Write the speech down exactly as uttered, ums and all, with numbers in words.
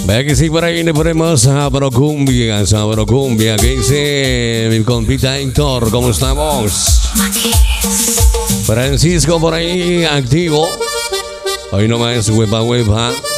Vaya que sí, por ahí le ponemos Sabro Cumbia, Sabro Cumbia. ¿Qué dice mi compita Héctor? ¿Cómo estamos? Francisco por ahí, activo. Hoy nomás, huepa, huepa.